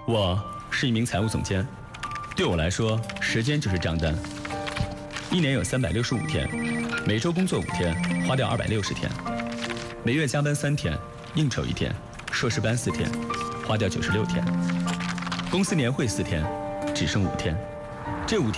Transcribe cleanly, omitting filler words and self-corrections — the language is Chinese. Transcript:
我是一名财务总监，对我来说，时间就是账单。一年有365天，每周工作5天，花掉260天；每月加班3天，应酬1天，硕士班4天，花掉96天；公司年会4天，只剩5天。这5天。